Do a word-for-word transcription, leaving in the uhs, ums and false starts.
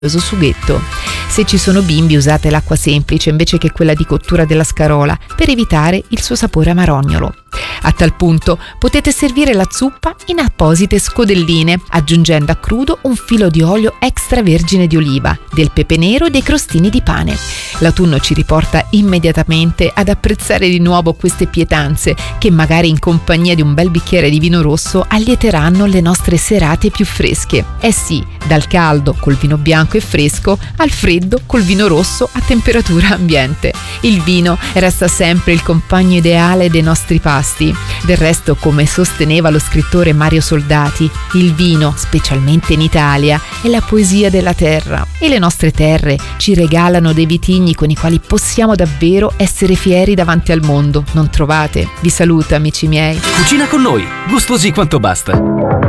sughetto. Se ci sono bimbi, usate l'acqua semplice invece che quella di cottura della scarola per evitare il suo sapore amarognolo. A tal punto potete servire la zuppa in apposite scodelline, aggiungendo a crudo un filo di olio extravergine di oliva, del pepe nero e dei crostini di pane. L'autunno ci riporta immediatamente ad apprezzare di nuovo queste pietanze che magari in compagnia di un bel bicchiere di vino rosso allieteranno le nostre serate più fresche. Eh sì, dal caldo col vino bianco e fresco al freddo col vino rosso a temperatura ambiente. Il vino resta sempre il compagno ideale dei nostri pasti. Del resto, come sosteneva lo scrittore Mario Soldati, il vino, specialmente in Italia, è la poesia della terra e le nostre terre ci regalano dei vitigni con i quali possiamo davvero essere fieri davanti al mondo, non trovate? Vi saluto, amici miei. Cucina con noi, gustosi quanto basta.